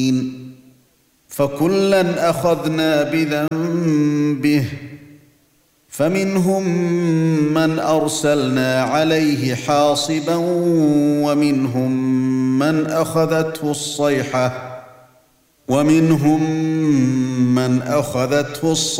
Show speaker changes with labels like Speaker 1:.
Speaker 1: فكلا أخذنا بذنبه فمنهم من أرسلنا عليه حاصبا ومنهم من أخذته الصيحة